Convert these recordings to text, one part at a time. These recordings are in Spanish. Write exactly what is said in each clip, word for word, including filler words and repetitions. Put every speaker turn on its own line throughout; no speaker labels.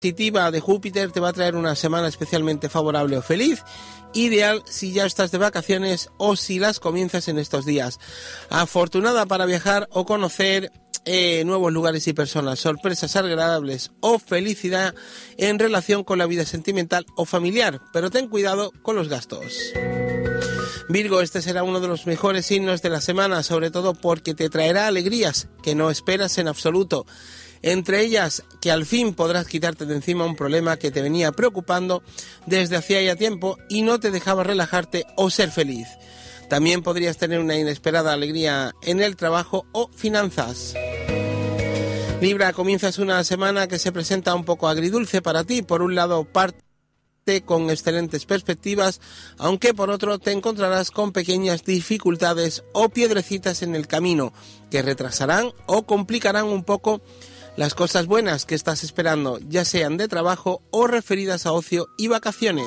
positiva de Júpiter te va a traer una semana especialmente favorable o feliz, ideal si ya estás de vacaciones o si las comienzas en estos días. Afortunada para viajar o conocer eh, nuevos lugares y personas, sorpresas agradables o felicidad en relación con la vida sentimental o familiar, pero ten cuidado con los gastos. Virgo, este será uno de los mejores signos de la semana, sobre todo porque te traerá alegrías que no esperas en absoluto. Entre ellas, que al fin podrás quitarte de encima un problema que te venía preocupando desde hacía ya tiempo y no te dejaba relajarte o ser feliz. También podrías tener una inesperada alegría en el trabajo o finanzas. Libra, comienzas una semana que se presenta un poco agridulce para ti. Por un lado, parte con excelentes perspectivas, aunque por otro te encontrarás con pequeñas dificultades o piedrecitas en el camino que retrasarán o complicarán un poco las cosas buenas que estás esperando, ya sean de trabajo o referidas a ocio y vacaciones.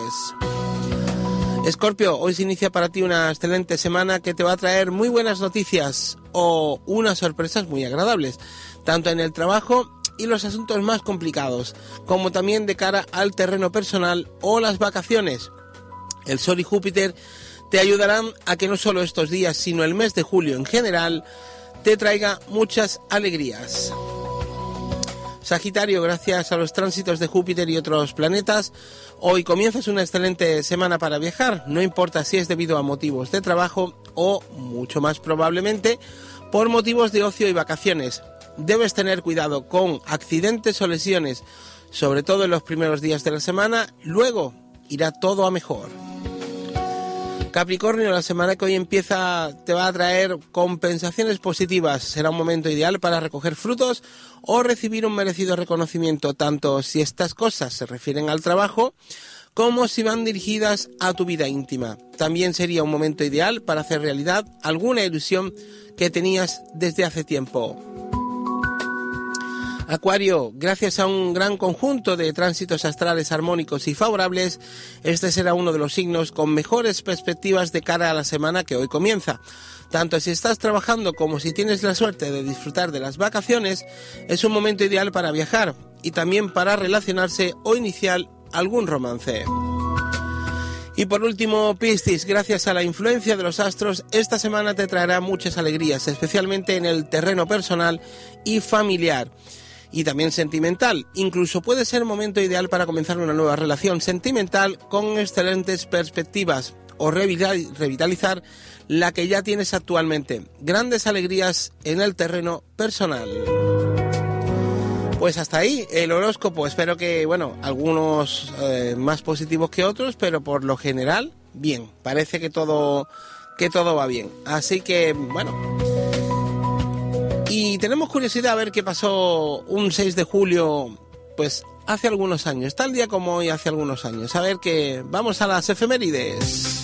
Escorpio, hoy se inicia para ti una excelente semana que te va a traer muy buenas noticias o unas sorpresas muy agradables, tanto en el trabajo y los asuntos más complicados, como también de cara al terreno personal o las vacaciones. El Sol y Júpiter te ayudarán a que no solo estos días, sino el mes de julio en general, te traiga muchas alegrías. Sagitario, gracias a los tránsitos de Júpiter y otros planetas, hoy comienzas una excelente semana para viajar, no importa si es debido a motivos de trabajo o, mucho más probablemente, por motivos de ocio y vacaciones. Debes tener cuidado con accidentes o lesiones, sobre todo en los primeros días de la semana, luego irá todo a mejor. Capricornio, la semana que hoy empieza te va a traer compensaciones positivas. Será un momento ideal para recoger frutos o recibir un merecido reconocimiento, tanto si estas cosas se refieren al trabajo como si van dirigidas a tu vida íntima. También sería un momento ideal para hacer realidad alguna ilusión que tenías desde hace tiempo. Acuario, gracias a un gran conjunto de tránsitos astrales armónicos y favorables, este será uno de los signos con mejores perspectivas de cara a la semana que hoy comienza. Tanto si estás trabajando como si tienes la suerte de disfrutar de las vacaciones, es un momento ideal para viajar y también para relacionarse o iniciar algún romance. Y por último, Piscis, gracias a la influencia de los astros, esta semana te traerá muchas alegrías, especialmente en el terreno personal y familiar. Y también sentimental. Incluso puede ser momento ideal para comenzar una nueva relación sentimental con excelentes perspectivas o revitalizar la que ya tienes actualmente. Grandes alegrías en el terreno personal. Pues hasta ahí el horóscopo. Espero que, bueno, algunos eh, más positivos que otros, pero por lo general, bien. Parece que todo, que todo va bien. Así que, bueno. Y tenemos curiosidad a ver qué pasó un seis de julio, pues hace algunos años, tal día como hoy hace algunos años. A ver que vamos a las efemérides.